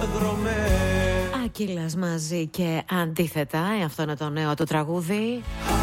δρομές. Ακύλας μαζί και αντίθετα, αυτό είναι το νέο του τραγούδι.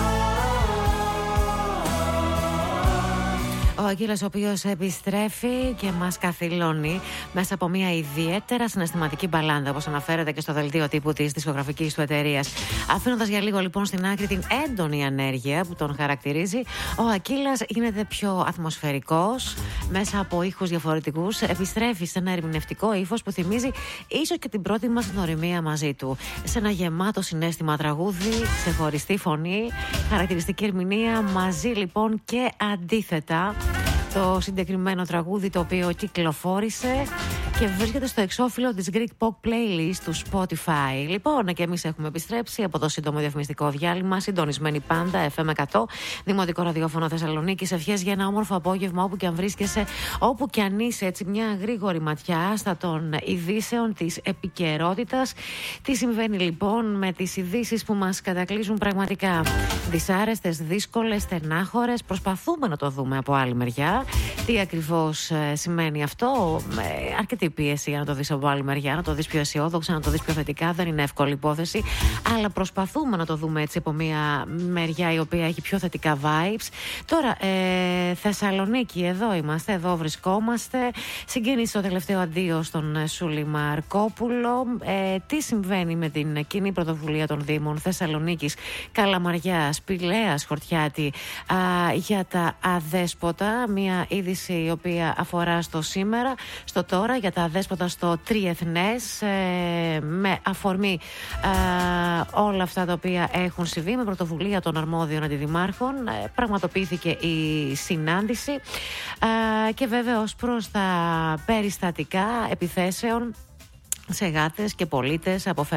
Ο Ακύλας, ο οποίος επιστρέφει και μας καθυλώνει μέσα από μια ιδιαίτερα συναισθηματική μπαλάντα, όπως αναφέρεται και στο δελτίο τύπου της δισκογραφικής του εταιρείας. Αφήνοντας για λίγο λοιπόν στην άκρη την έντονη ανέργεια που τον χαρακτηρίζει, ο Ακύλας γίνεται πιο ατμοσφαιρικός, μέσα από ήχους διαφορετικούς. Επιστρέφει σε ένα ερμηνευτικό ύφος που θυμίζει ίσως και την πρώτη μας γνωριμία μαζί του. Σε ένα γεμάτο συναίσθημα τραγούδι, ξεχωριστή φωνή, χαρακτηριστική ερμηνεία, μαζί λοιπόν και αντίθετα. Το συγκεκριμένο τραγούδι, το οποίο κυκλοφόρησε και βρίσκεται στο εξώφυλλο της Greek Pop Playlist του Spotify. Λοιπόν, και εμείς έχουμε επιστρέψει από το σύντομο διαφημιστικό διάλειμμα, συντονισμένοι πάντα, FM 100, Δημοτικό Ραδιόφωνο Θεσσαλονίκης. Ευχές για ένα όμορφο απόγευμα όπου και αν βρίσκεσαι, όπου και αν είσαι. Έτσι, μια γρήγορη ματιά στα των ειδήσεων της επικαιρότητας. Τι συμβαίνει λοιπόν με τις ειδήσεις που μας κατακλείζουν πραγματικά δυσάρεστες, δύσκολες, στενάχωρες. Προσπαθούμε να το δούμε από άλλη μεριά. Τι ακριβώς σημαίνει αυτό? Αρκετή πίεση για να το δεις από άλλη μεριά, να το δεις πιο αισιόδοξα, να το δεις πιο θετικά. Δεν είναι εύκολη υπόθεση, αλλά προσπαθούμε να το δούμε έτσι από μια μεριά η οποία έχει πιο θετικά vibes. Τώρα, Θεσσαλονίκη, εδώ είμαστε, εδώ βρισκόμαστε. Συγκίνησε το τελευταίο αντίο στον Σούλη Μαρκόπουλο. Τι συμβαίνει με την κοινή πρωτοβουλία των Δήμων Θεσσαλονίκης, Καλαμαριάς, Πηλαίας, Χορτιάτη για τα αδέσποτα? Μια είδηση η οποία αφορά στο σήμερα, στο τώρα, για τα αδέσποτα στο τριεθνές, με αφορμή όλα αυτά τα οποία έχουν συμβεί. Με πρωτοβουλία των αρμόδιων αντιδημάρχων πραγματοποιήθηκε η συνάντηση και βέβαια ως προς τα περιστατικά επιθέσεων σε γάτες και πολίτες από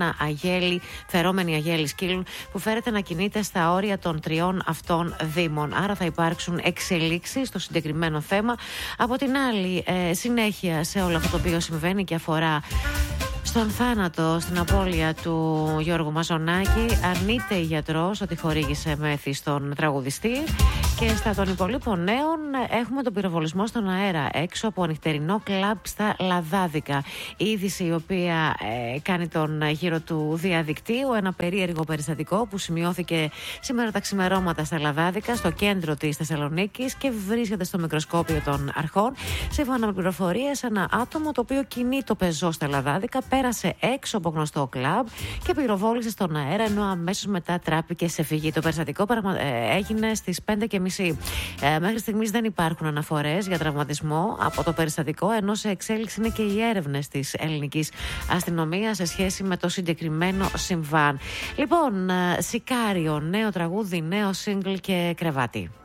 φερόμενη αγέλη σκύλων που φέρεται να κινείται στα όρια των τριών αυτών δήμων. Άρα θα υπάρξουν εξελίξεις στο συγκεκριμένο θέμα. Από την άλλη, συνέχεια σε όλο αυτό το οποίο συμβαίνει και αφορά στον θάνατο, στην απώλεια του Γιώργου Μαζονάκη, αρνείται η γιατρός ότι χορήγησε μέθη στον τραγουδιστή. Και στα των υπολείπων νέων έχουμε τον πυροβολισμό στον αέρα έξω από νυχτερινό κλαμπ στα Λαδάδικα. Η είδηση η οποία κάνει τον γύρο του διαδικτύου, ένα περίεργο περιστατικό που σημειώθηκε σήμερα τα ξημερώματα στα Λαδάδικα, στο κέντρο της Θεσσαλονίκης και βρίσκεται στο μικροσκόπιο των αρχών. Σύμφωνα με πληροφορίες, ένα άτομο το οποίο κινεί το πεζό στα Λαδάδικα πέρασε έξω από γνωστό κλαμπ και πυροβόλησε στον αέρα, ενώ αμέσως μετά τράπηκε σε φυγή. Το περιστατικό έγινε στις 5:30. Μέχρι στιγμής δεν υπάρχουν αναφορές για τραυματισμό από το περιστατικό, ενώ σε εξέλιξη είναι και οι έρευνες της ελληνικής αστυνομίας σε σχέση με το συγκεκριμένο συμβάν. Λοιπόν, Σικάριο, νέο τραγούδι, νέο single και κρεβάτι.